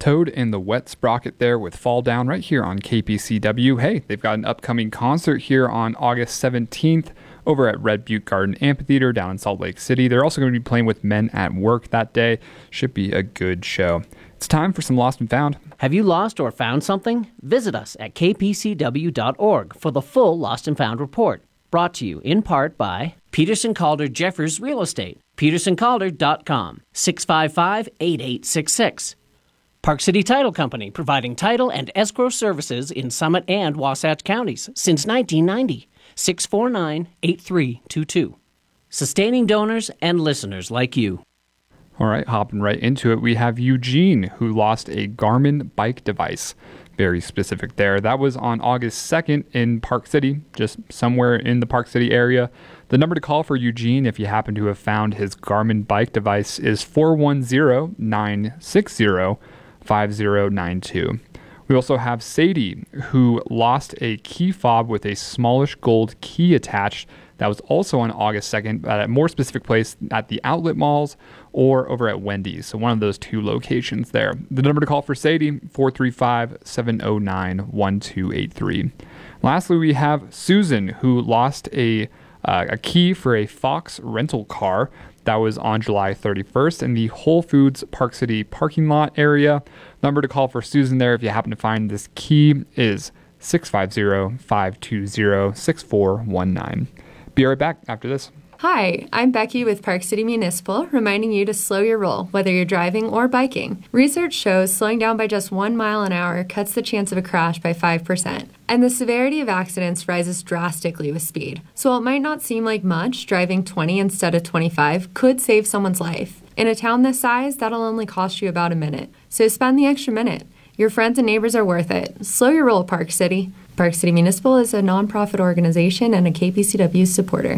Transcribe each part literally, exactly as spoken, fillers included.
Toad and the Wet Sprocket there with Fall Down right here on K P C W. Hey, they've got an upcoming concert here on August seventeenth over at Red Butte Garden Amphitheater down in Salt Lake City. They're also going to be playing with Men at Work that day. Should be a good show. It's time for some Lost and Found. Have you lost or found something? Visit us at k p c w dot org for the full Lost and Found report. Brought to you in part by Peterson Calder Jeffers Real Estate, peterson calder dot com, six five five, eight eight six six. Park City Title Company, providing title and escrow services in Summit and Wasatch counties since nineteen ninety. six four nine, eight three two two. Sustaining donors and listeners like you. All right, hopping right into it, we have Eugene, who lost a Garmin bike device. Very specific there. That was on August second in Park City, just somewhere in the Park City area. The number to call for Eugene, if you happen to have found his Garmin bike device, is four one zero, nine six zero, five zero nine two. We also have Sadie, who lost a key fob with a smallish gold key attached. That was also on August second at a more specific place at the outlet malls or over at Wendy's. So one of those two locations there. The number to call for Sadie, four three five, seven zero nine, one two eight three. Lastly, we have Susan, who lost a, uh, a key for a Fox rental car. That was on July thirty-first in the Whole Foods Park City parking lot area. Number to call for Susan there if you happen to find this key is six five zero, five two zero, six four one nine. Be right back after this. Hi, I'm Becky with Park City Municipal, reminding you to slow your roll, whether you're driving or biking. Research shows slowing down by just one mile an hour cuts the chance of a crash by five percent. And the severity of accidents rises drastically with speed. So while it might not seem like much, driving twenty instead of twenty-five could save someone's life. In a town this size, that'll only cost you about a minute. So spend the extra minute. Your friends and neighbors are worth it. Slow your roll, Park City. Park City Municipal is a nonprofit organization and a K P C W supporter.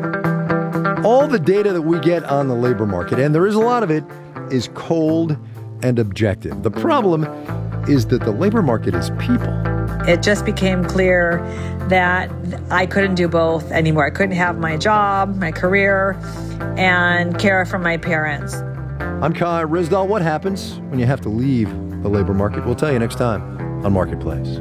All the data that we get on the labor market, and there is a lot of it, is cold and objective. The problem is that the labor market is people. It just became clear that I couldn't do both anymore. I couldn't have my job, my career, and care for my parents. I'm Kai Rizdal. What happens when you have to leave the labor market? We'll tell you next time on Marketplace.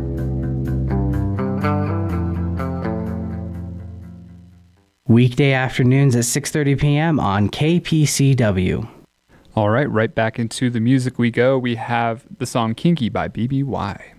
Weekday afternoons at six thirty p.m. on K P C W. All right, right back into the music we go. We have the song Kinky by B B Y.